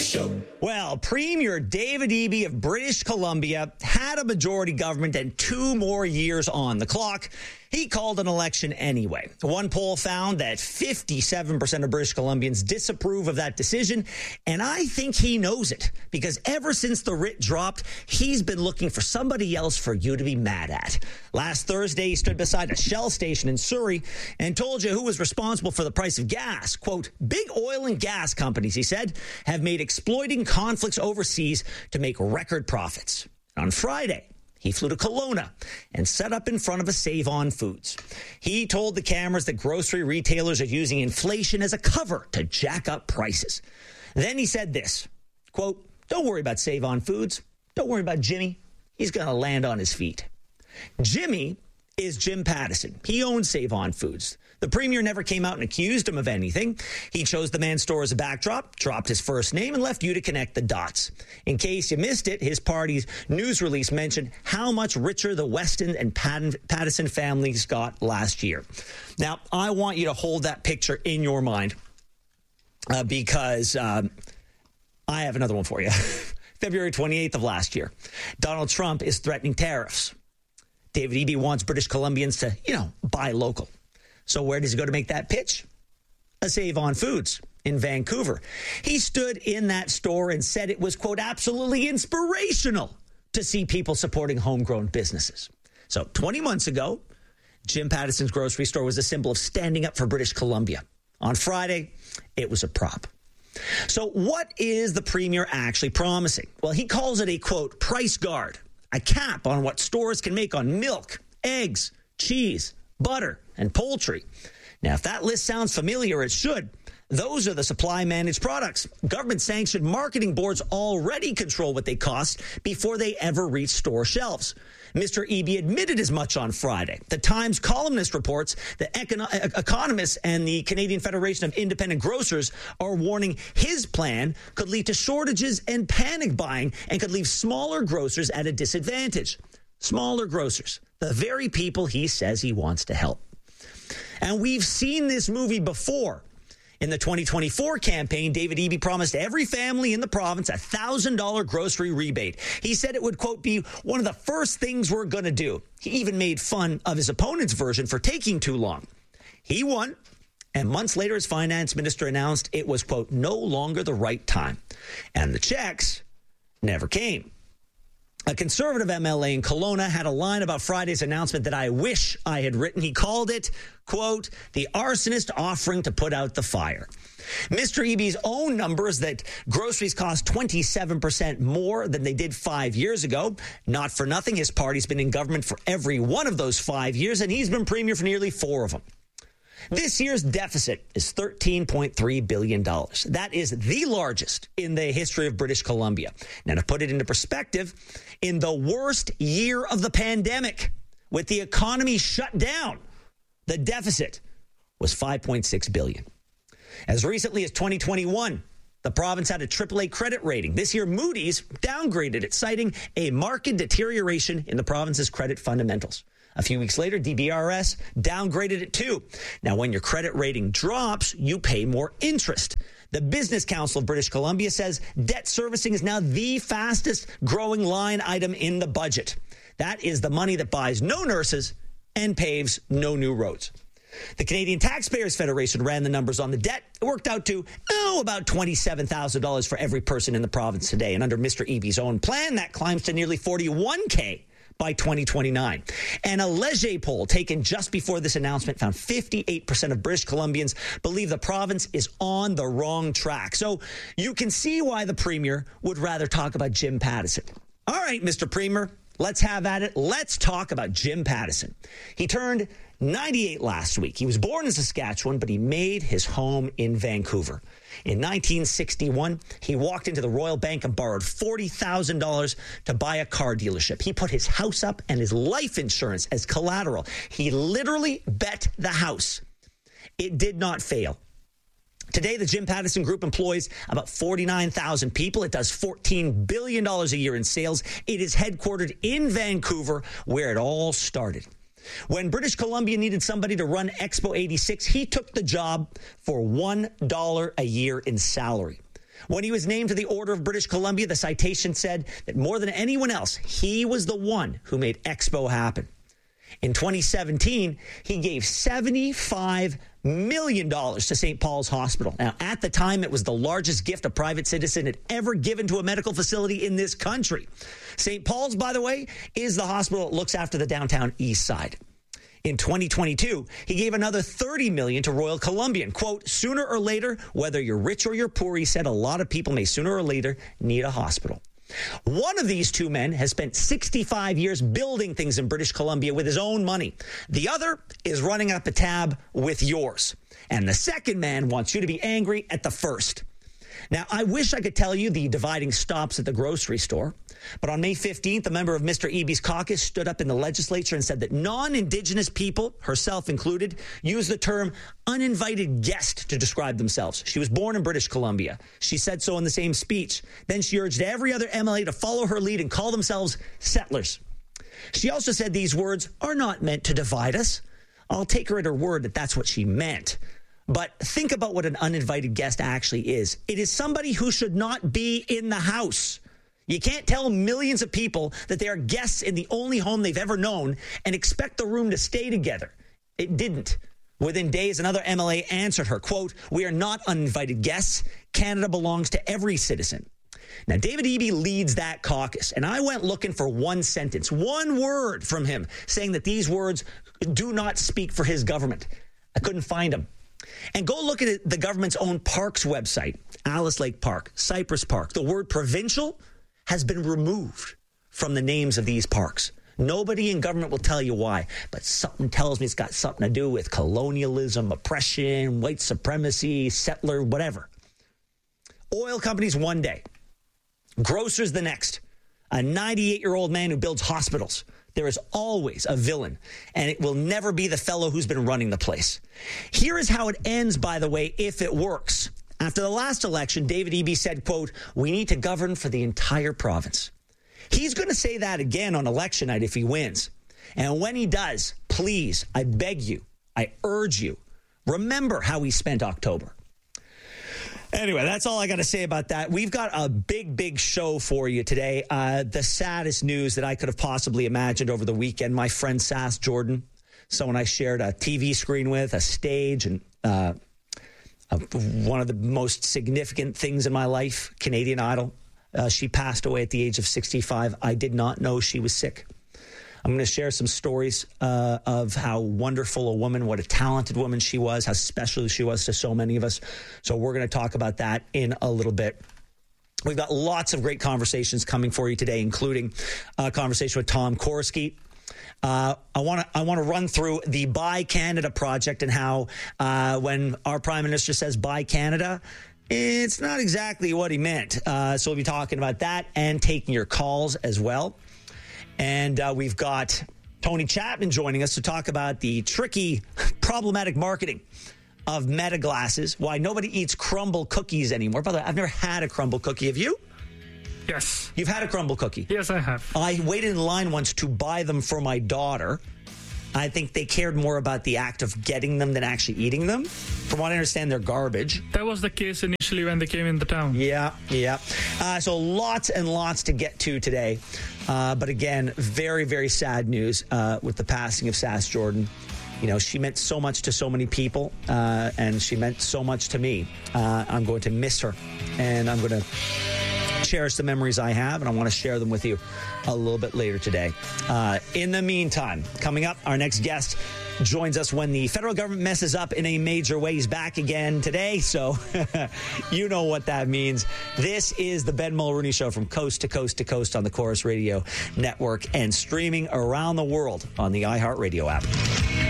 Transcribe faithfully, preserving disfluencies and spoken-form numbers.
Show. Well, Premier David Eby of British Columbia had a majority government and two more years on the clock. He called an election anyway. One poll found that fifty-seven percent of British Columbians disapprove of that decision, and I think he knows it, because ever since the writ dropped, he's been looking for somebody else for you to be mad at. Last Thursday, he stood beside a Shell station in Surrey and told you who was responsible for the price of gas. Quote, big oil and gas companies, he said, have made exploiting conflicts overseas to make record profits. On Friday, he flew to Kelowna and set up in front of a Save On Foods. He told the cameras that grocery retailers are using inflation as a cover to jack up prices. Then he said this, quote, don't worry about Save On Foods. Don't worry about Jimmy. He's going to land on his feet. Jimmy is Jim Pattison. He owns Save On Foods. The premier never came out and accused him of anything. He chose the man's store as a backdrop, dropped his first name, and left you to connect the dots. In case you missed it, his party's news release mentioned how much richer the Weston and Pattison families got last year. Now, I want you to hold that picture in your mind uh, because um, I have another one for you. February twenty-eighth of last year, Donald Trump is threatening tariffs. David Eby wants British Columbians to, you know, buy local. So where does he go to make that pitch? A Save On Foods in Vancouver. He stood in that store and said it was, quote, absolutely inspirational to see people supporting homegrown businesses. So twenty months ago, Jim Pattison's grocery store was a symbol of standing up for British Columbia. On Friday, it was a prop. So what is the premier actually promising? Well, he calls it a, quote, price guard, a cap on what stores can make on milk, eggs, cheese, butter, and poultry. Now, if that list sounds familiar, it should. Those are the supply-managed products. Government-sanctioned marketing boards already control what they cost before they ever reach store shelves. Mister Eby admitted as much on Friday. The Times columnist reports that econo- economists and the Canadian Federation of Independent Grocers are warning his plan could lead to shortages and panic buying and could leave smaller grocers at a disadvantage. Smaller grocers, the very people he says he wants to help. And we've seen this movie before. In the twenty twenty-four campaign, David Eby promised every family in the province a one thousand dollars grocery rebate. He said it would, quote, be one of the first things we're going to do. He even made fun of his opponent's version for taking too long. He won, and months later, his finance minister announced it was, quote, no longer the right time. And the checks never came. A Conservative M L A in Kelowna had a line about Friday's announcement that I wish I had written. He called it, quote, the arsonist offering to put out the fire. Mister Eby's own numbers that groceries cost twenty-seven percent more than they did five years ago. Not for nothing, his party's been in government for every one of those five years, and he's been premier for nearly four of them. This year's deficit is thirteen point three billion dollars. That is the largest in the history of British Columbia. Now, to put it into perspective, in the worst year of the pandemic, with the economy shut down, the deficit was five point six billion dollars. As recently as twenty twenty-one, the province had a triple A credit rating. This year, Moody's downgraded it, citing a marked deterioration in the province's credit fundamentals. A few weeks later, D B R S downgraded it too. Now, when your credit rating drops, you pay more interest. The Business Council of British Columbia says debt servicing is now the fastest growing line item in the budget. That is the money that buys no nurses and paves no new roads. The Canadian Taxpayers Federation ran the numbers on the debt. It worked out to, oh, about twenty-seven thousand dollars for every person in the province today. And under Mister Eby's own plan, that climbs to nearly forty-one thousand by twenty twenty-nine. And a Leger poll taken just before this announcement found fifty-eight percent of British Columbians believe the province is on the wrong track. So you can see why the premier would rather talk about Jim Pattison. All right, Mister Premier, let's have at it. Let's talk about Jim Pattison. He turned ninety-eight last week. He was born in Saskatchewan, but he made his home in Vancouver. In nineteen sixty-one, he walked into the Royal Bank and borrowed forty thousand dollars to buy a car dealership. He put his house up and his life insurance as collateral. He literally bet the house. It did not fail. Today, the Jim Pattison Group employs about forty-nine thousand people. It does fourteen billion dollars a year in sales. It is headquartered in Vancouver, where it all started. When British Columbia needed somebody to run Expo eighty-six, he took the job for one dollar a year in salary. When he was named to the Order of British Columbia, the citation said that more than anyone else, he was the one who made Expo happen. In twenty seventeen, he gave seventy-five million dollars to Saint Paul's Hospital. Now, at the time, it was the largest gift a private citizen had ever given to a medical facility in this country. Saint Paul's, by the way, is the hospital that looks after the downtown east side. In twenty twenty-two, he gave another thirty million dollars to Royal Columbian. Quote, sooner or later, whether you're rich or you're poor, he said, a lot of people may sooner or later need a hospital. One of these two men has spent sixty-five years building things in British Columbia with his own money. The other is running up a tab with yours. And the second man wants you to be angry at the first. Now, I wish I could tell you the dividing stops at the grocery store, but on May fifteenth, a member of Mister Eby's caucus stood up in the legislature and said that non-Indigenous people, herself included, use the term uninvited guest to describe themselves. She was born in British Columbia. She said so in the same speech. Then she urged every other M L A to follow her lead and call themselves settlers. She also said these words are not meant to divide us. I'll take her at her word that that's what she meant. But think about what an uninvited guest actually is. It is somebody who should not be in the house. You can't tell millions of people that they are guests in the only home they've ever known and expect the room to stay together. It didn't. Within days, another M L A answered her, quote, we are not uninvited guests. Canada belongs to every citizen. Now, David Eby leads that caucus, and I went looking for one sentence, one word from him saying that these words do not speak for his government. I couldn't find them. And go look at the government's own parks website, Alice Lake Park, Cypress Park. The word provincial has been removed from the names of these parks. Nobody in government will tell you why, but something tells me it's got something to do with colonialism, oppression, white supremacy, settler, whatever. Oil companies one day, grocers the next, a ninety-eight-year-old man who builds hospitals. There is always a villain, and it will never be the fellow who's been running the place. Here is how it ends, by the way, if it works. After the last election, David Eby said, quote, we need to govern for the entire province. He's going to say that again on election night if he wins. And when he does, please, I beg you, I urge you, remember how he spent October. Anyway, that's all I got to say about that. We've got a big, big show for you today. Uh, the saddest news that I could have possibly imagined over the weekend. My friend Sass Jordan, someone I shared a T V screen with, a stage, and uh, uh, one of the most significant things in my life, Canadian Idol. Uh, she passed away at the age of sixty-five. I did not know she was sick. I'm going to share some stories uh, of how wonderful a woman, what a talented woman she was, how special she was to so many of us. So we're going to talk about that in a little bit. We've got lots of great conversations coming for you today, including a conversation with Tom Korski. Uh, I want to I want to run through the Buy Canada project and how uh, when our Prime Minister says Buy Canada, it's not exactly what he meant. Uh, so we'll be talking about that and taking your calls as well. And uh, we've got Tony Chapman joining us to talk about the tricky, problematic marketing of Meta glasses, why nobody eats crumble cookies anymore. By the way, I've never had a crumble cookie. Have you? Yes. You've had a crumble cookie? Yes, I have. I waited in line once to buy them for my daughter. I think they cared more about the act of getting them than actually eating them. From what I understand, they're garbage. That was the case initially when they came into town. Yeah, yeah. Uh, so lots and lots to get to today. Uh, but again, very, very sad news uh, with the passing of Sass Jordan. You know, she meant so much to so many people, uh, and she meant so much to me. Uh, I'm going to miss her, and I'm going to cherish the memories I have, and I want to share them with you a little bit later today. Uh, in the meantime, coming up, our next guest joins us when the federal government messes up in a major way. He's back again today, so you know what that means. This is the Ben Mulroney Show from coast to coast to coast on the Chorus Radio Network and streaming around the world on the iHeartRadio app.